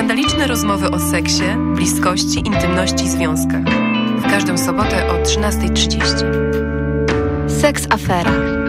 Skandaliczne rozmowy o seksie, bliskości, intymności i związkach. W każdą sobotę o 13:30. Seks Afera.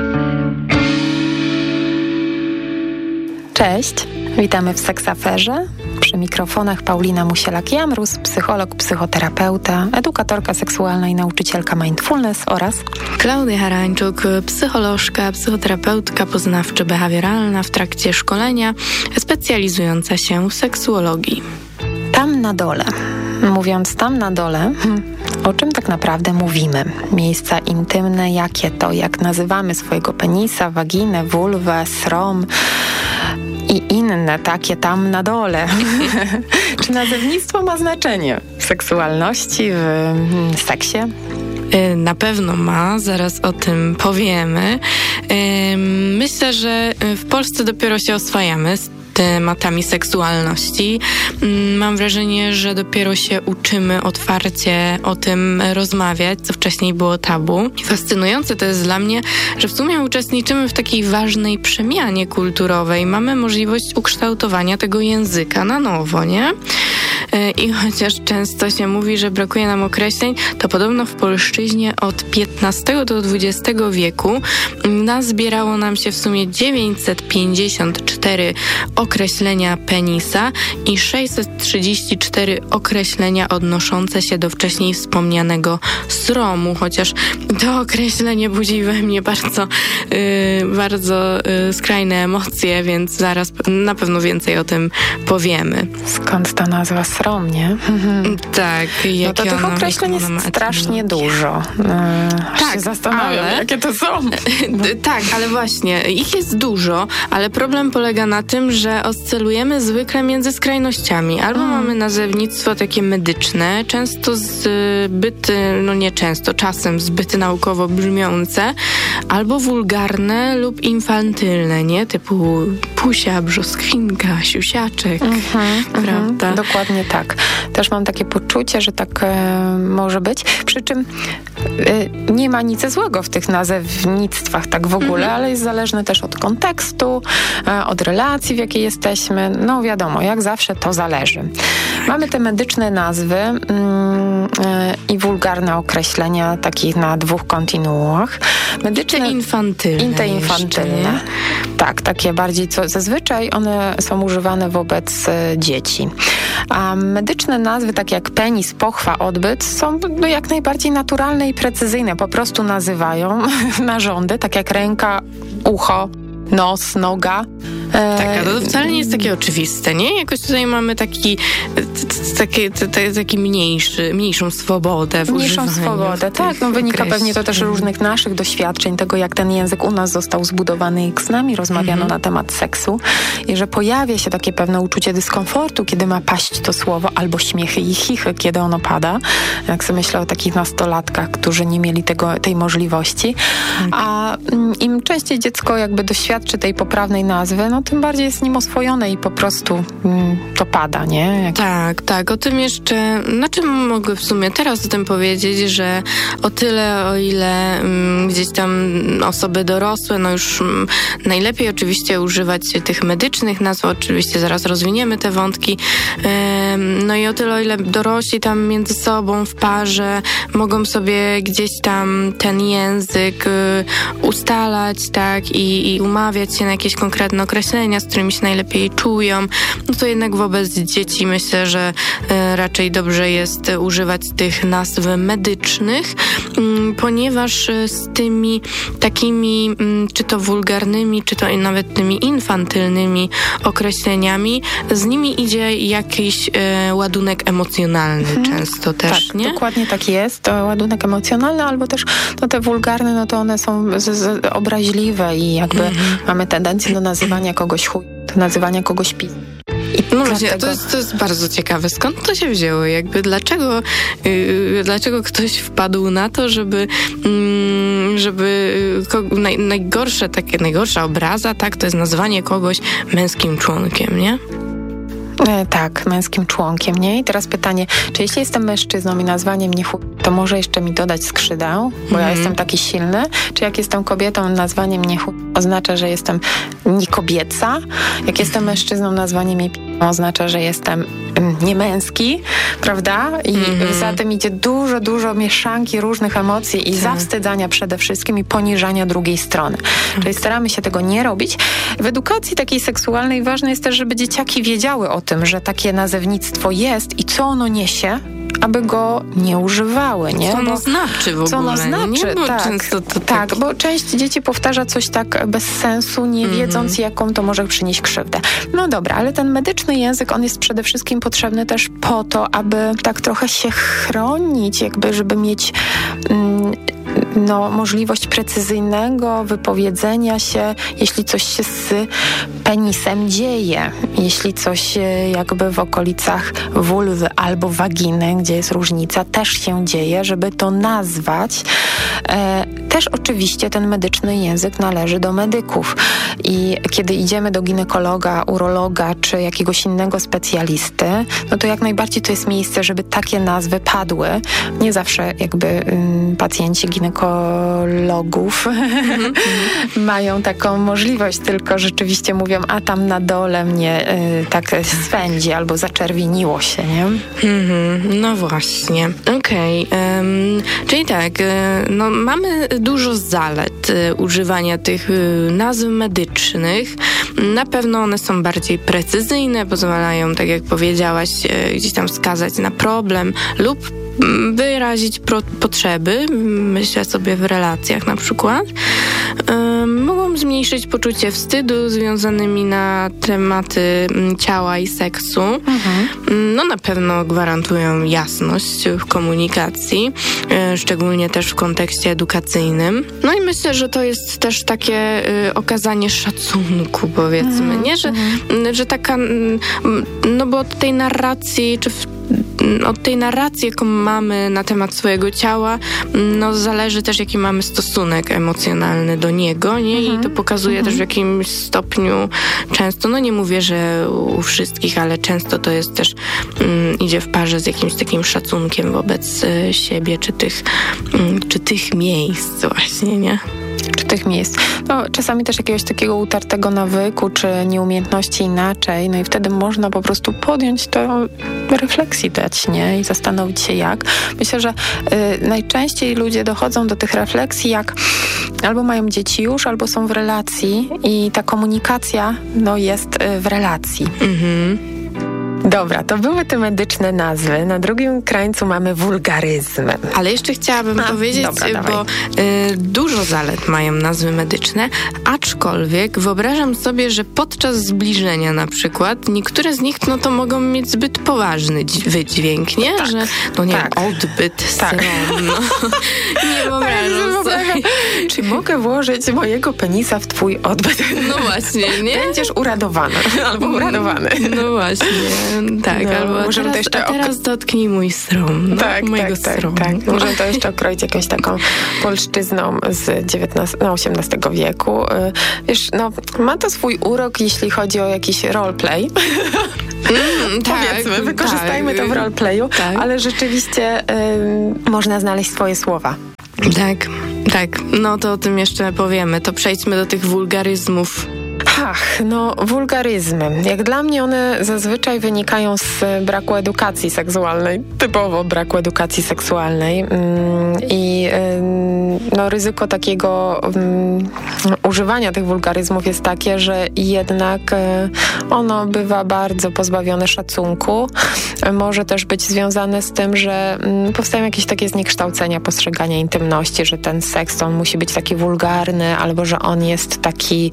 Cześć, witamy w Seks Aferze. Przy mikrofonach Paulina Musielak-Jamrus, psycholog, psychoterapeuta, edukatorka seksualna i nauczycielka mindfulness oraz Klaudia Harańczuk, psycholożka, psychoterapeutka poznawczo-behawioralna w trakcie szkolenia, specjalizująca się w seksuologii. Tam na dole. Mówiąc tam na dole, o czym tak naprawdę mówimy? Miejsca intymne, jakie to? Jak nazywamy swojego penisa, waginę, wulwę, srom i inne takie tam na dole? Czy nazewnictwo ma znaczenie w seksualności, w seksie? Na pewno ma, zaraz o tym powiemy. Myślę, że w Polsce dopiero się oswajamy z tematami seksualności. Mam wrażenie, że dopiero się uczymy otwarcie o tym rozmawiać, co wcześniej było tabu. Fascynujące to jest dla mnie, że w sumie uczestniczymy w takiej ważnej przemianie kulturowej. Mamy możliwość ukształtowania tego języka na nowo, nie? I chociaż często się mówi, że brakuje nam określeń, to podobno w polszczyźnie od XV do XX wieku nazbierało nam się w sumie 954 określenia penisa i 634 określenia odnoszące się do wcześniej wspomnianego sromu, chociaż to określenie budzi we mnie bardzo skrajne emocje, więc zaraz na pewno więcej o tym powiemy. Skąd ta nazwa srom, nie? Tak. No to tych określeń jest strasznie dużo. Tak, się zastanawiam, jakie to są. No. Tak, ale właśnie, ich jest dużo, ale problem polega na tym, że oscylujemy zwykle między skrajnościami. Albo mamy nazewnictwo takie medyczne, często zbyt, czasem zbyt naukowo brzmiące, albo wulgarne lub infantylne, nie? Typu pusia, brzoskwinka, siusiaczek, prawda? Dokładnie tak. Też mam takie poczucie, że tak może być. Przy czym nie ma nic złego w tych nazewnictwach tak w ogóle, ale jest zależne też od kontekstu, od relacji, w jakiej jesteśmy. No wiadomo, jak zawsze to zależy. Mamy te medyczne nazwy i wulgarne określenia takich na dwóch kontinuuach. Medyczne i te infantylne. Tak, takie bardziej, co zazwyczaj one są używane wobec dzieci. A medyczne nazwy, takie jak penis, pochwa, odbyt, są jak najbardziej naturalne i precyzyjne. Po prostu nazywają narządy, tak jak ręka, nos, noga. Tak, ale to wcale nie jest takie oczywiste, nie? Jakoś tutaj mamy taki mniejszą swobodę w używaniu. Swobodę, tak. Wynika pewnie to też różnych naszych doświadczeń, tego jak ten język u nas został zbudowany i jak z nami rozmawiano na temat seksu i że pojawia się takie pewne uczucie dyskomfortu, kiedy ma paść to słowo, albo śmiechy i chichy, kiedy ono pada. Jak sobie myślę o takich nastolatkach, którzy nie mieli tej możliwości. A im częściej dziecko jakby doświadczy tej poprawnej nazwy, tym bardziej jest nim oswojone i po prostu to pada, nie? Tak. O tym jeszcze, na czym mogę w sumie teraz o tym powiedzieć, że o tyle, o ile gdzieś tam osoby dorosłe, już najlepiej oczywiście używać tych medycznych nazw, oczywiście zaraz rozwiniemy te wątki, i o tyle, o ile dorośli tam między sobą w parze mogą sobie gdzieś tam ten język ustalać, tak, i umawiać się na jakieś konkretne określenia, z którymi się najlepiej czują, to jednak wobec dzieci myślę, że raczej dobrze jest używać tych nazw medycznych, ponieważ z tymi takimi, czy to wulgarnymi, czy to nawet tymi infantylnymi określeniami, z nimi idzie jakiś ładunek emocjonalny często też, tak, nie? Dokładnie tak jest. To ładunek emocjonalny, albo też te wulgarne, to one są obraźliwe i jakby mamy tendencję do nazywania kogoś do nazywania kogoś pi. Właśnie, to jest bardzo ciekawe. Skąd to się wzięło? Jakby dlaczego ktoś wpadł na to, żeby najgorsza obraza, tak, to jest nazwanie kogoś męskim członkiem, nie? Tak, męskim członkiem, nie? I teraz pytanie, czy jeśli jestem mężczyzną i nazwanie mnie to może jeszcze mi dodać skrzydeł, bo ja jestem taki silny? Czy jak jestem kobietą, nazwanie mnie oznacza, że jestem niekobieca? Jak jestem mężczyzną, nazwanie mnie oznacza, że jestem niemęski, prawda? I za tym idzie dużo mieszanki różnych emocji i zawstydzania przede wszystkim i poniżania drugiej strony. Czyli staramy się tego nie robić. W edukacji takiej seksualnej ważne jest też, żeby dzieciaki wiedziały o tym, że takie nazewnictwo jest i co ono niesie, aby go nie używały, nie? Co ono znaczy w ogóle? Co ono znaczy, nie? Bo tak. Często to tak, bo część dzieci powtarza coś tak bez sensu, nie wiedząc, jaką to może przynieść krzywdę. No dobra, ale ten medyczny język, on jest przede wszystkim potrzebny też po to, aby tak trochę się chronić, jakby, żeby mieć możliwość precyzyjnego wypowiedzenia się, jeśli coś się z penisem dzieje, jeśli coś jakby w okolicach wulwy albo waginy, gdzie jest różnica, też się dzieje, żeby to nazwać. Też oczywiście ten medyczny język należy do medyków i kiedy idziemy do ginekologa, urologa czy jakiegoś innego specjalisty, no to jak najbardziej to jest miejsce, żeby takie nazwy padły. Nie zawsze jakby pacjenci ginekologów mają taką możliwość, tylko rzeczywiście mówią, a tam na dole mnie tak swędzi albo zaczerwieniło się, nie? No właśnie. Okej. Czyli tak, mamy dużo zalet używania tych nazw medycznych. Na pewno one są bardziej precyzyjne, pozwalają, tak jak powiedziałaś, gdzieś tam wskazać na problem lub wyrazić potrzeby, myślę sobie w relacjach na przykład. Mogą zmniejszyć poczucie wstydu związanymi na tematy ciała i seksu. No na pewno gwarantują jasność w komunikacji, szczególnie też w kontekście edukacyjnym. No i myślę, że to jest też takie okazanie szacunku, powiedzmy, nie? Że taka, no bo od tej narracji, od tej narracji, jaką mamy na temat swojego ciała, no zależy też, jaki mamy stosunek emocjonalny do niego, nie? I to pokazuje też w jakimś stopniu często, no nie mówię, że u wszystkich, ale często to jest też, idzie w parze z jakimś takim szacunkiem wobec siebie, czy tych miejsc właśnie, nie? Czy tych miejsc. No, czasami też jakiegoś takiego utartego nawyku, czy nieumiejętności inaczej, no i wtedy można po prostu podjąć to refleksji dać, nie? I zastanowić się jak. Myślę, że najczęściej ludzie dochodzą do tych refleksji, jak albo mają dzieci już, albo są w relacji i ta komunikacja, no, jest w relacji. Dobra, to były te medyczne nazwy. Na drugim krańcu mamy wulgaryzmy. Ale jeszcze chciałabym powiedzieć, bo dużo zalet mają nazwy medyczne, aczkolwiek wyobrażam sobie, że podczas zbliżenia na przykład niektóre z nich, no to mogą mieć zbyt poważny wydźwięk, nie? Tak, że, no nie wiem, odbyt, stron, nie wyobrażam sobie. Czy mogę włożyć mojego penisa w twój odbyt? No właśnie, nie? Będziesz uradowany albo uradowany. No właśnie. Tak, albo możemy teraz dotknij mój stron, mojego stronu. Tak. Możemy to jeszcze okroić jakąś taką polszczyzną z XVIII wieku. Wiesz, no, ma to swój urok, jeśli chodzi o jakiś roleplay. Powiedzmy, wykorzystajmy to w roleplayu, ale rzeczywiście można znaleźć swoje słowa. Tak. No to o tym jeszcze powiemy. To przejdźmy do tych wulgaryzmów. Wulgaryzmy. Jak dla mnie one zazwyczaj wynikają z braku edukacji seksualnej, typowo braku edukacji seksualnej i ryzyko takiego używania tych wulgaryzmów jest takie, że jednak ono bywa bardzo pozbawione szacunku. Może też być związane z tym, że powstają jakieś takie zniekształcenia postrzegania intymności, że ten seks on musi być taki wulgarny, albo że on jest taki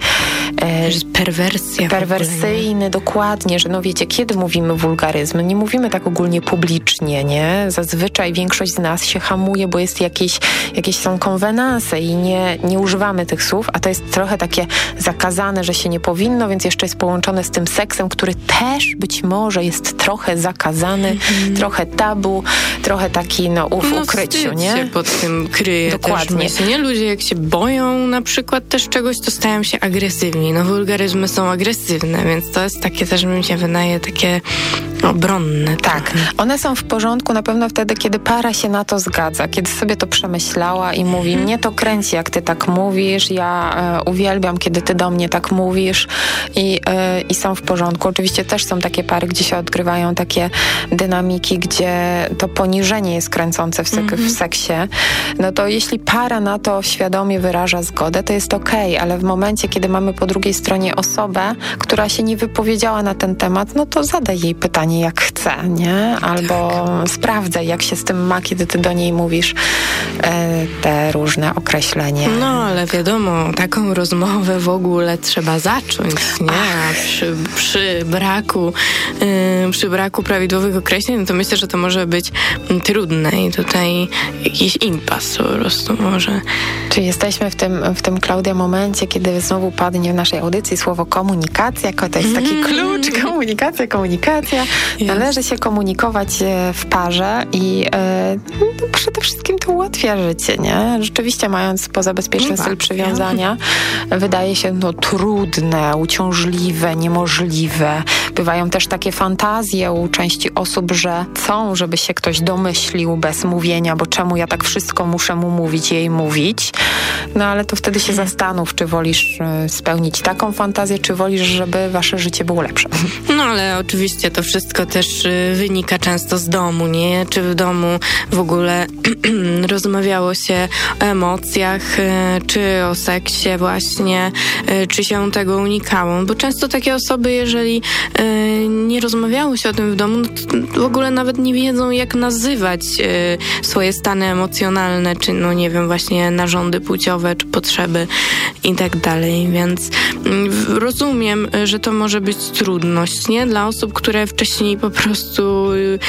perwersyjny, dokładnie, że no wiecie, kiedy mówimy wulgaryzmy, nie mówimy tak ogólnie publicznie, nie? Zazwyczaj większość z nas się hamuje, bo jest jakieś są konwenanse i nie używamy tych słów, a to jest trochę takie zakazane, że się nie powinno, więc jeszcze jest połączone z tym seksem, który też być może jest trochę zakazany, trochę tabu, trochę taki w ukryciu, nie? Się pod tym kryje. Dokładnie. Też, nie? Ludzie jak się boją na przykład też czegoś, to stają się agresywni. Wulgaryzmy są agresywne, więc to jest takie też, mi się wydaje, takie obronne. Tak, one są w porządku na pewno wtedy, kiedy para się na to zgadza, kiedy sobie to przemyślała i mówi, mnie to kręci, jak ty tak mówisz, ja uwielbiam, kiedy ty do mnie tak mówisz i są w porządku. Oczywiście też są takie pary, gdzie się odgrywają takie dynamiki, gdzie to poniżenie jest kręcące w seksie. No to jeśli para na to świadomie wyraża zgodę, to jest okej, ale w momencie, kiedy mamy po drugiej stronie osobę, która się nie wypowiedziała na ten temat, no to zadaj jej pytanie, jak chce, nie? Albo sprawdzaj, jak się z tym ma, kiedy ty do niej mówisz te różne określenia. No, ale wiadomo, taką rozmowę w ogóle trzeba zacząć, nie? A przy braku prawidłowych określeń, no to myślę, że to może być trudne i tutaj jakiś impas po prostu może. Czy jesteśmy w tym, Klaudia, momencie, kiedy znowu padnie w naszej audycji słowo komunikacja, to jest taki klucz, komunikacja. Należy się komunikować w parze i przede wszystkim to ułatwia życie, nie? Rzeczywiście, mając poza bezpieczny styl przywiązania, wydaje się trudne, uciążliwe, niemożliwe. Bywają też takie fantazje u części osób, że chcą, żeby się ktoś domyślił bez mówienia, bo czemu ja tak wszystko muszę mu mówić, jej mówić? No ale to wtedy się zastanów, czy wolisz spełnić taką fantazję, czy wolisz, żeby wasze życie było lepsze. No ale oczywiście to wszystko też wynika często z domu, nie? Czy w domu w ogóle rozmawiało się o emocjach, czy o seksie właśnie, czy się tego unikało. Bo często takie osoby, jeżeli nie rozmawiało się o tym w domu, no to w ogóle nawet nie wiedzą, jak nazywać swoje stany emocjonalne, czy no nie wiem, właśnie narządy płciowe, czy potrzeby i tak dalej. Więc rozumiem, że to może być trudność, nie? Dla osób, które wcześniej po prostu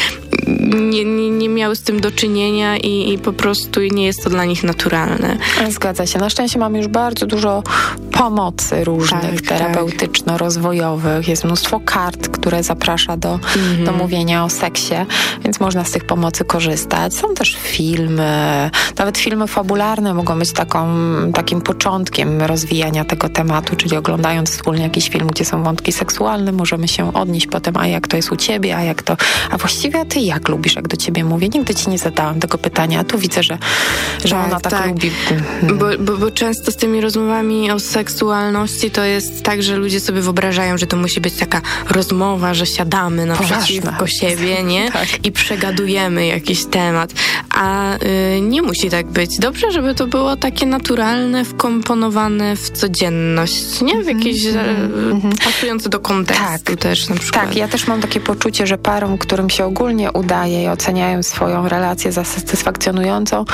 nie miały z tym do czynienia i po prostu nie jest to dla nich naturalne. Zgadza się. Na szczęście mamy już bardzo dużo pomocy różnych, terapeutyczno-rozwojowych. Jest mnóstwo kart, które zaprasza do mówienia o seksie, więc można z tych pomocy korzystać. Są też filmy, nawet filmy fabularne mogą być takim początkiem rozwijania tego tematu, czyli oglądając wspólnie jakiś film, gdzie są wątki seksualne, możemy się odnieść potem, a jak to jest u ciebie, a właściwie a ty jak lubisz, jak do ciebie mówię? Nigdy ci nie zadałam tego pytania, a tu widzę, że ona tak lubi. Bo często z tymi rozmowami o seksualności to jest tak, że ludzie sobie wyobrażają, że to musi być taka rozmowa, że siadamy naprzeciwko siebie, nie? Tak. I przegadujemy jakiś temat. A nie musi tak być. Dobrze, żeby to było takie naturalne, wkomponowane w codzienność, nie? W jakieś pasujące do kontekstu też na przykład. Tak, ja też mam takie poczucie, że parom, którym się ogólnie udaje i oceniają swoją relację za satysfakcjonującą,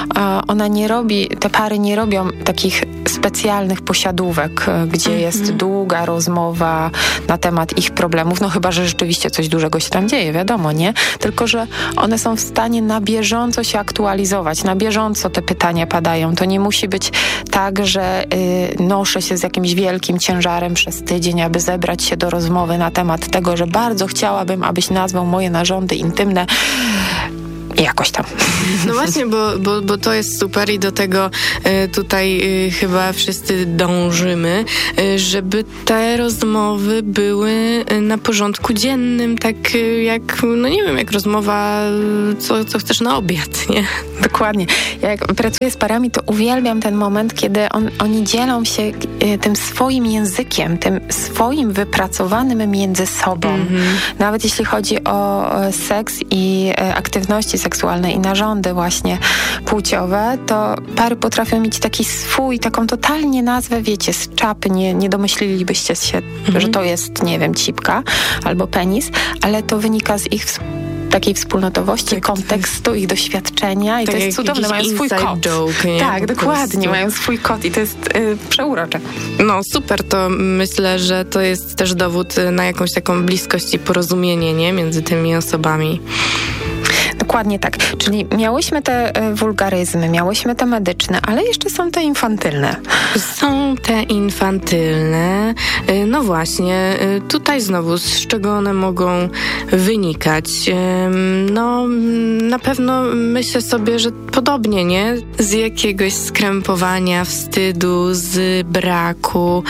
te pary nie robią takich specjalnych posiadówek, gdzie jest długa rozmowa na temat ich problemów, no chyba, że rzeczywiście coś dużego się tam dzieje, wiadomo, nie? Tylko, że one są w stanie na bieżąco się aktualizować, na bieżąco te pytania padają. To nie musi być tak, że noszę się z jakimś wielkim ciężarem przez tydzień, aby zebrać się do rozmowy na temat tego, że bardzo chciałabym, abyś nazwał moje narządy intymne jakoś tam. No właśnie, bo to jest super i do tego tutaj chyba wszyscy dążymy, żeby te rozmowy były na porządku dziennym, tak jak, no nie wiem, jak rozmowa, co chcesz na obiad, nie? Dokładnie. Jak pracuję z parami, to uwielbiam ten moment, kiedy oni dzielą się tym swoim językiem, tym swoim wypracowanym między sobą. Nawet jeśli chodzi o seks i aktywności seksualne i narządy właśnie płciowe, to pary potrafią mieć taką totalnie nazwę, wiecie, z czapy, nie domyślilibyście się, że to jest, nie wiem, cipka albo penis, ale to wynika z ich takiej wspólnotowości, kontekstu, ich doświadczenia i to jest cudowne, mają swój kod. Joke, nie? Tak, dokładnie, mają swój kod i to jest przeurocze. No super, to myślę, że to jest też dowód na jakąś taką bliskość i porozumienie, nie? Między tymi osobami. Dokładnie tak. Czyli miałyśmy te wulgaryzmy, miałyśmy te medyczne, ale jeszcze są te infantylne. Są te infantylne. No właśnie, tutaj znowu, z czego one mogą wynikać? No, na pewno myślę sobie, że podobnie, nie? Z jakiegoś skrępowania, wstydu, z braku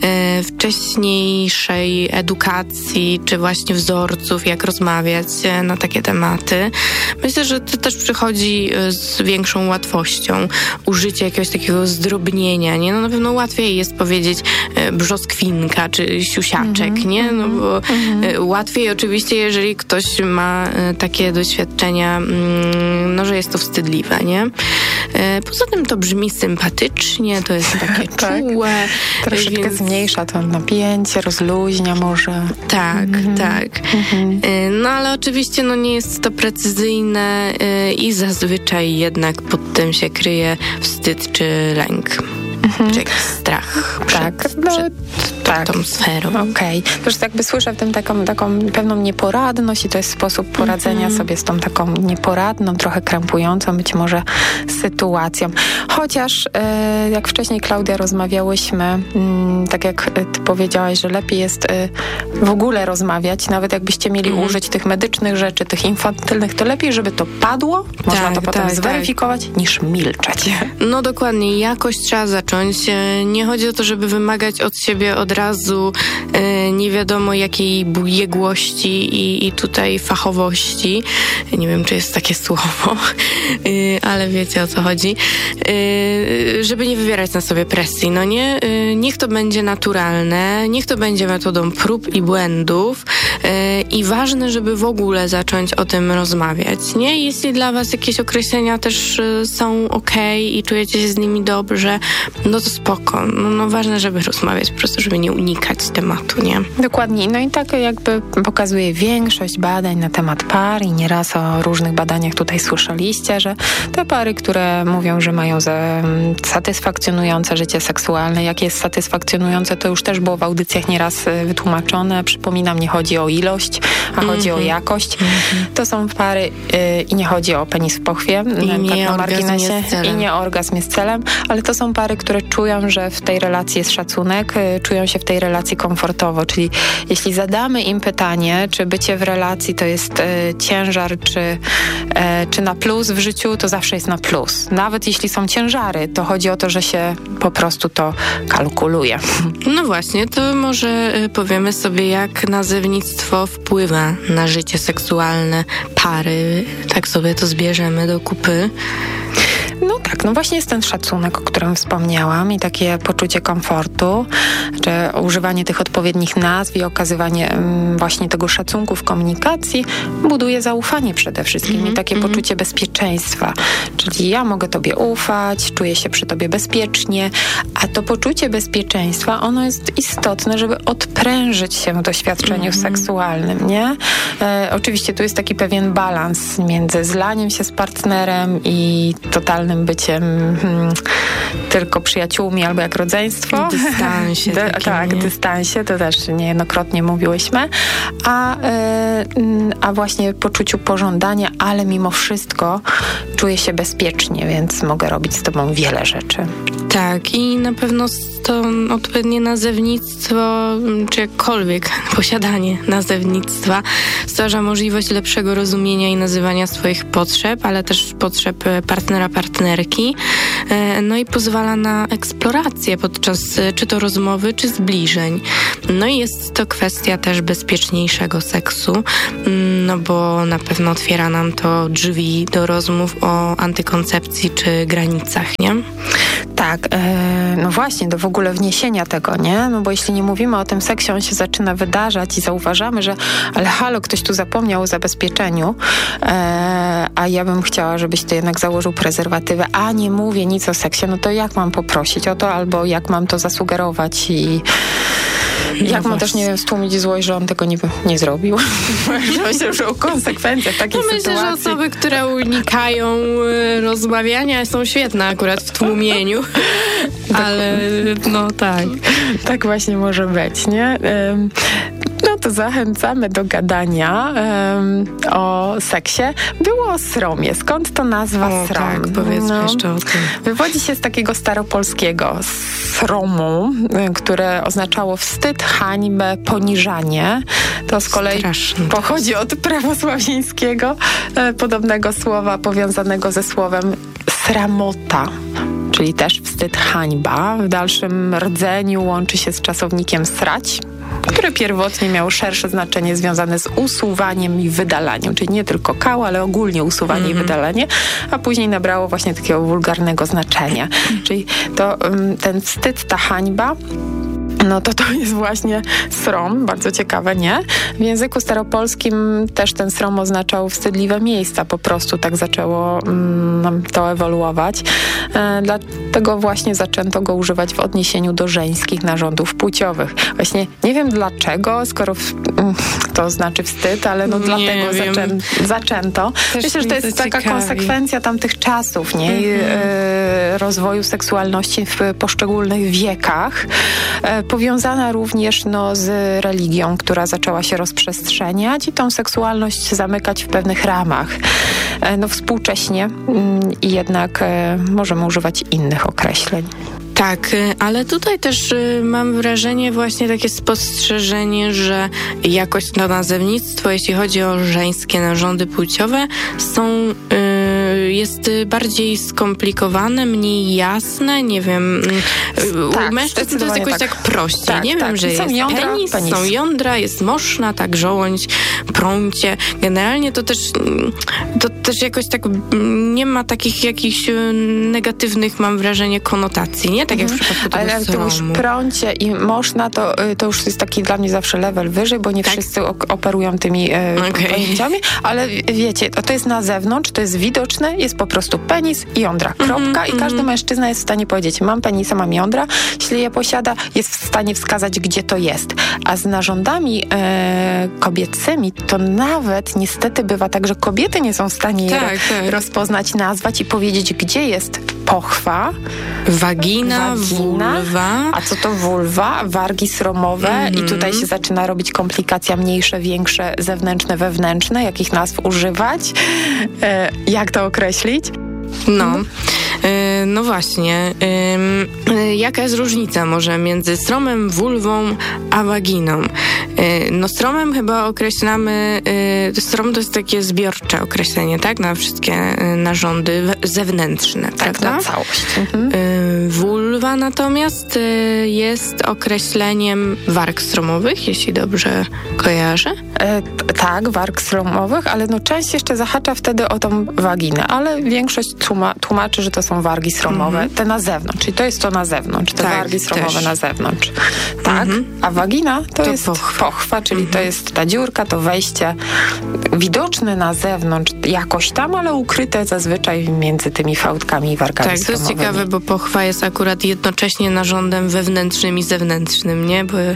wcześniejszej edukacji, czy właśnie wzorców, jak rozmawiać na takie tematy. Myślę, że to też przychodzi z większą łatwością użycie jakiegoś takiego zdrobnienia, nie? No na pewno łatwiej jest powiedzieć brzoskwinka, czy siusiaczek, nie? No bo łatwiej oczywiście, jeżeli ktoś ma takie doświadczenia, no, że jest to wstydliwe, nie? Poza tym to brzmi sympatycznie, to jest takie czułe. Troszeczkę więc zmniejsza to napięcie, rozluźnia może. Tak, tak. No ale oczywiście no, nie jest to precyzyjne i zazwyczaj jednak pod tym się kryje wstyd czy lęk. Czy jakiś strach przed tą sferą. Okej. Też jakby słyszę w tym taką pewną nieporadność i to jest sposób poradzenia sobie z tą taką nieporadną, trochę krępującą być może sytuacją. Chociaż jak wcześniej, Klaudia, rozmawiałyśmy, tak jak ty powiedziałaś, że lepiej jest w ogóle rozmawiać, nawet jakbyście mieli użyć tych medycznych rzeczy, tych infantylnych, to lepiej, żeby to padło, można to potem zweryfikować, niż milczeć. No dokładnie, jakoś trzeba zacząć. Nie chodzi o to, żeby wymagać od siebie od razu nie wiadomo jakiej biegłości i tutaj fachowości. Nie wiem, czy jest takie słowo, ale wiecie, o co chodzi. Żeby nie wywierać na sobie presji, no nie? Niech to będzie naturalne, niech to będzie metodą prób i błędów i ważne, żeby w ogóle zacząć o tym rozmawiać, nie? Jeśli dla was jakieś określenia też są okej i czujecie się z nimi dobrze, no to spoko. No ważne, żeby rozmawiać, po prostu, żeby nie unikać tematu, nie? Dokładnie. No i tak jakby pokazuje większość badań na temat par i nieraz o różnych badaniach tutaj słyszeliście, że te pary, które mówią, że mają satysfakcjonujące życie seksualne, jakie jest satysfakcjonujące, to już też było w audycjach nieraz wytłumaczone. Przypominam, nie chodzi o ilość, a chodzi o jakość. To są pary i nie chodzi o penis w pochwie, i nie tak na marginesie, i nie orgazm jest celem, ale to są pary, które czują, że w tej relacji jest szacunek, czują się w tej relacji komfortowo, czyli jeśli zadamy im pytanie, czy bycie w relacji to jest ciężar, czy na plus w życiu, to zawsze jest na plus. Nawet jeśli są ciężary, to chodzi o to, że się po prostu to kalkuluje. No właśnie, to może powiemy sobie, jak nazewnictwo wpływa na życie seksualne pary. Tak sobie to zbierzemy do kupy. No tak, no właśnie jest ten szacunek, o którym wspomniałam i takie poczucie komfortu, że używanie tych odpowiednich nazw i okazywanie właśnie tego szacunku w komunikacji buduje zaufanie przede wszystkim i takie poczucie bezpieczeństwa. Czyli ja mogę tobie ufać, czuję się przy tobie bezpiecznie, a to poczucie bezpieczeństwa, ono jest istotne, żeby odprężyć się w doświadczeniu seksualnym, nie? Oczywiście tu jest taki pewien balans między zlaniem się z partnerem i totalnym byciem tylko przyjaciółmi albo jak rodzeństwo. Dystansie. Tak, dystansie, to też niejednokrotnie mówiłyśmy. A właśnie poczuciu pożądania, ale mimo wszystko czuję się bezpiecznie, więc mogę robić z tobą wiele rzeczy. Tak, i na pewno to odpowiednie nazewnictwo, czy jakkolwiek posiadanie nazewnictwa stwarza możliwość lepszego rozumienia i nazywania swoich potrzeb, ale też potrzeb partnera, partnerki. No i pozwala na eksplorację podczas czy to rozmowy, czy zbliżeń. No i jest to kwestia też bezpieczniejszego seksu, no bo na pewno otwiera nam to drzwi do rozmów o antykoncepcji czy granicach, nie? Tak, no właśnie, do w ogóle wniesienia tego, nie? No bo jeśli nie mówimy o tym seksie, on się zaczyna wydarzać i zauważamy, że ale halo, ktoś tu zapomniał o zabezpieczeniu, a ja bym chciała, żebyś ty jednak założył prezerwatywę, a nie mówię nic o seksie, no to jak mam poprosić o to, albo jak mam to zasugerować i jak mam też, nie wiem, stłumić złość, że on tego nie zrobił. Myślę, że o konsekwencjach takiej sytuacji. Myślę, że osoby, które unikają rozmawiania, są świetne akurat w tłumieniu. Ale no tak. Tak właśnie może być, nie? No to zachęcamy do gadania o seksie, było o sromie. Skąd to nazwa srom? Tak, powiedzmy jeszcze o tym. Wywodzi się z takiego staropolskiego sromu, które oznaczało wstyd, hańbę, poniżanie. To z kolei pochodzi od prawosławieńskiego podobnego słowa powiązanego ze słowem sramota, czyli też wstyd, hańba. W dalszym rdzeniu łączy się z czasownikiem srać, który pierwotnie miał szersze znaczenie związane z usuwaniem i wydalaniem, czyli nie tylko kał, ale ogólnie usuwanie i wydalanie, a później nabrało właśnie takiego wulgarnego znaczenia. Czyli to ten wstyd, ta hańba, no to jest właśnie srom, bardzo ciekawe, nie? W języku staropolskim też ten srom oznaczał wstydliwe miejsca, po prostu tak zaczęło to ewoluować. Dlatego właśnie zaczęto go używać w odniesieniu do żeńskich narządów płciowych. Właśnie nie wiem dlaczego, skoro to znaczy wstyd, ale no dlatego zaczęto. Też myślę, że to jest taka konsekwencja tamtych czasów, nie? Rozwoju seksualności w poszczególnych wiekach. Powiązana również z religią, która zaczęła się rozprzestrzeniać i tą seksualność zamykać w pewnych ramach. Współcześnie jednak możemy używać innych określeń. Tak, ale tutaj też mam wrażenie, właśnie takie spostrzeżenie, że jakoś to nazewnictwo, jeśli chodzi o żeńskie narządy płciowe, jest bardziej skomplikowane, mniej jasne, nie wiem. Tak, u mężczyzn to jest jakoś tak prościej. Tak, nie wiem, że jest penis, są jądra, jest moszna, tak, żołądź, prącie. Generalnie to też jakoś tak nie ma takich jakichś negatywnych, mam wrażenie, konotacji, nie? Tak jak w przypadku tego ale to już prącie i moszna, to już jest taki dla mnie zawsze level wyżej, bo nie wszyscy operują tymi pojęciami, ale wiecie, to jest na zewnątrz, to jest widoczne, jest po prostu penis i jądra, kropka, i każdy mężczyzna jest w stanie powiedzieć, mam penisa, mam jądra, jeśli je posiada, jest w stanie wskazać, gdzie to jest. A z narządami kobiecymi to nawet niestety bywa tak, że kobiety nie są w stanie je rozpoznać, nazwać i powiedzieć, gdzie jest pochwa, wagina, vulwa. A co to vulwa? Wargi sromowe i tutaj się zaczyna robić komplikacja mniejsze, większe, zewnętrzne, wewnętrzne. Jakich nazw używać? Jak to określić? No właśnie. Jaka jest różnica może między stromem, vulwą a waginą? Stromem chyba określamy, strom to jest takie zbiorcze określenie, tak? Na wszystkie narządy zewnętrzne, tak, prawda? Na całość. Vulwa natomiast jest określeniem warg sromowych, jeśli dobrze kojarzę. Tak, warg sromowych, ale część jeszcze zahacza wtedy o tą waginę, ale większość tłumaczy, że to są wargi sromowe, te na zewnątrz, czyli to jest to na zewnątrz, te wargi sromowe też na zewnątrz. Tak, a wagina to jest pochwa, czyli to jest ta dziurka, to wejście widoczne na zewnątrz jakoś tam, ale ukryte zazwyczaj między tymi fałdkami i wargami sromowymi. To jest ciekawe, bo pochwa jest akurat jednocześnie narządem wewnętrznym i zewnętrznym, nie? Bo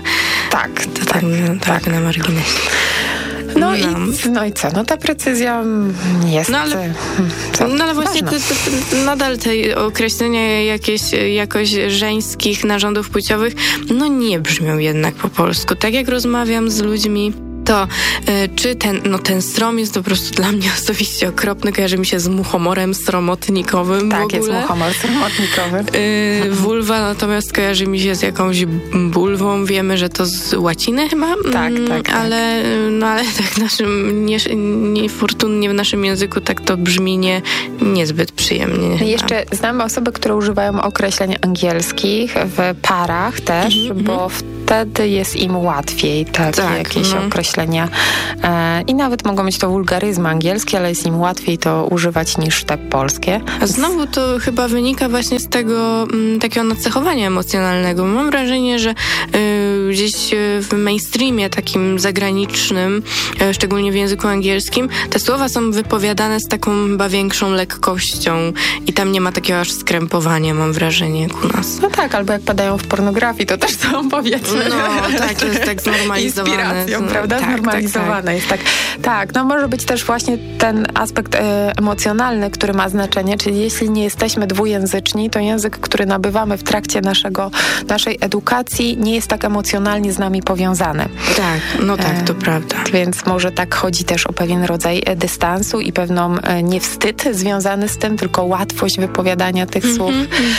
tak na marginesie. No i co? Ta precyzja jest ale właśnie nadal te określenia jakoś żeńskich narządów płciowych nie brzmią jednak po polsku. Tak jak rozmawiam z ludźmi, to czy ten strom jest po prostu dla mnie osobiście okropny, kojarzy mi się z muchomorem sromotnikowym w ogóle. Tak, jest muchomor sromotnikowy. Vulwa natomiast kojarzy mi się z jakąś bulwą. Wiemy, że to z łaciny chyba. Tak. Ale tak niefortunnie w naszym języku tak to brzmi niezbyt przyjemnie. Jeszcze znamy osoby, które używają określeń angielskich w parach też, bo wtedy jest im łatwiej jakieś określenia. I nawet mogą mieć to wulgaryzmy angielskie, ale jest im łatwiej to używać niż te polskie. A znowu to chyba wynika właśnie z tego takiego nacechowania emocjonalnego. Mam wrażenie, że gdzieś w mainstreamie takim zagranicznym, szczególnie w języku angielskim, te słowa są wypowiadane z taką chyba większą lekkością i tam nie ma takiego aż skrępowania, mam wrażenie, jak u nas. No tak, albo jak padają w pornografii, to też są, powiedzmy. To jest tak znormalizowane. Inspiracją, prawda? Znormalizowane jest tak. Tak, może być też właśnie ten aspekt emocjonalny, który ma znaczenie, czyli jeśli nie jesteśmy dwujęzyczni, to język, który nabywamy w trakcie naszej edukacji nie jest tak emocjonalny emocjonalnie z nami powiązane. Tak, no tak, to prawda. Więc może tak chodzi też o pewien rodzaj dystansu i pewną nie wstyd związany z tym, tylko łatwość wypowiadania tych słów.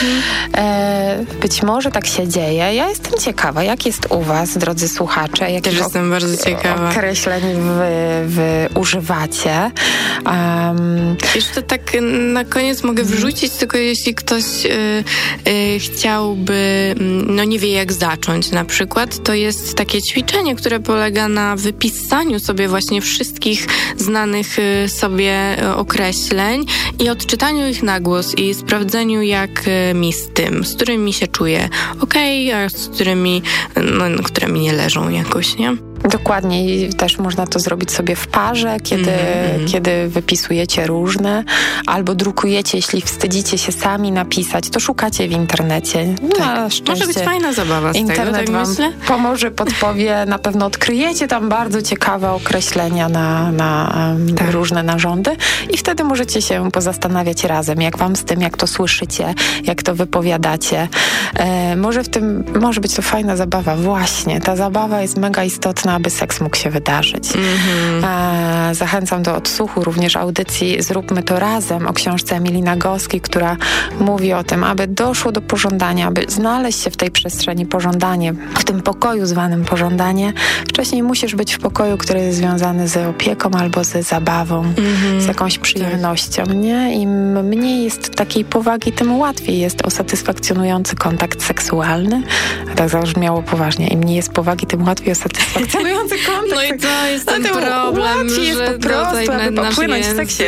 Być może tak się dzieje. Ja jestem ciekawa, jak jest u was, drodzy słuchacze, też jestem bardzo ciekawa. Określeń wy używacie. Jeszcze tak na koniec mogę wrzucić, tylko jeśli ktoś chciałby, no nie wie jak zacząć na przykład, to jest takie ćwiczenie, które polega na wypisaniu sobie właśnie wszystkich znanych sobie określeń i odczytaniu ich na głos i sprawdzeniu jak mi z tym, z którymi się czuję okej, a z którymi, które mi nie leżą jakoś, nie? Dokładnie i też można to zrobić sobie w parze, kiedy wypisujecie różne, albo drukujecie, jeśli wstydzicie się sami napisać, to szukacie w internecie. Tak. Może być fajna zabawa z internet tego, tak wam myślę? Pomoże, podpowie, na pewno odkryjecie tam bardzo ciekawe określenia na różne narządy i wtedy możecie się pozastanawiać razem, jak wam z tym, jak to słyszycie, jak to wypowiadacie. Może być to fajna zabawa. Właśnie, ta zabawa jest mega istotna, aby seks mógł się wydarzyć. Zachęcam do odsłuchu również audycji Zróbmy to razem o książce Emilii Nagoskiej, która mówi o tym, aby doszło do pożądania, aby znaleźć się w tej przestrzeni pożądanie, w tym pokoju zwanym pożądanie. Wcześniej musisz być w pokoju, który jest związany z opieką albo z zabawą, z jakąś przyjemnością, nie? Im mniej jest takiej powagi, tym łatwiej jest o satysfakcjonujący kontakt seksualny. A tak zabrzmiało poważnie. Im mniej jest powagi, tym łatwiej o satysfakcjonujący kontakt. No i to jest ten problem, łatwiej jest po prostu, aby popłynąć w seksie.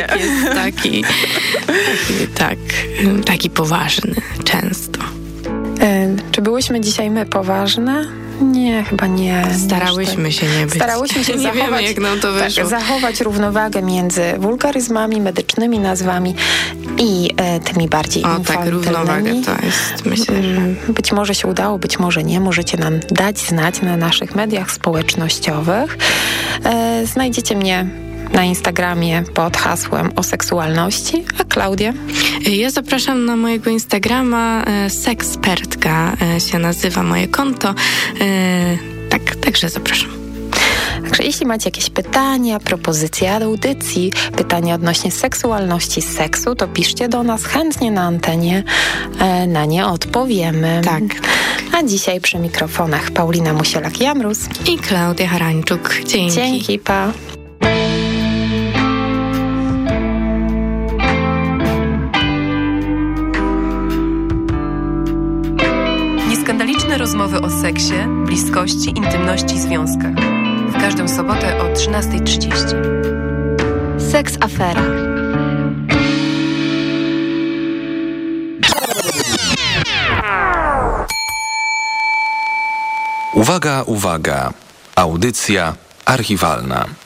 Jest taki poważny często. Czy byłyśmy dzisiaj my poważne? Nie, chyba nie. Starałyśmy się nie być. Starałyśmy się nie wiemy, jak nam to wyszło. Zachować równowagę między wulgaryzmami, medycznymi nazwami i tymi bardziej infantylnymi. Tak, równowagę to jest, myślę, że... Być może się udało, być może nie. Możecie nam dać znać na naszych mediach społecznościowych. Znajdziecie mnie na Instagramie pod hasłem o seksualności, a Klaudię? Ja zapraszam na mojego Instagrama, Sekspertka się nazywa moje konto. Także zapraszam. Także jeśli macie jakieś pytania, propozycje audycji, pytania odnośnie seksualności, seksu, to piszcie do nas chętnie na antenie, na nie odpowiemy. Tak. A dzisiaj przy mikrofonach Paulina Musielak-Jamrus i Klaudia Harańczuk. Dzięki. Dzięki, pa. Nieskandaliczne rozmowy o seksie, bliskości, intymności i związkach. W każdą sobotę o 13:30. Seks Afera. Uwaga, uwaga. Audycja archiwalna.